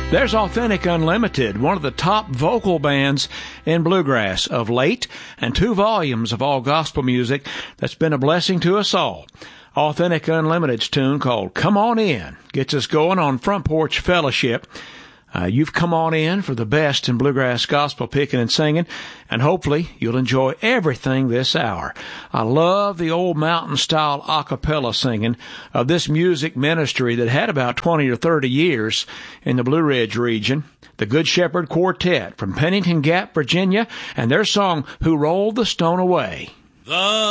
There's Authentic Unlimited, one of the top vocal bands in bluegrass of late, and 2 volumes of all gospel music that's been a blessing to us all. Authentic Unlimited's tune called Come On In gets us going on Front Porch Fellowship. You've come on in for the best in bluegrass gospel picking and singing, and hopefully you'll enjoy everything this hour. I love the old mountain-style a cappella singing of this music ministry that had about 20 or 30 years in the Blue Ridge region. The Good Shepherd Quartet from Pennington Gap, Virginia, and their song, Who Rolled the Stone Away.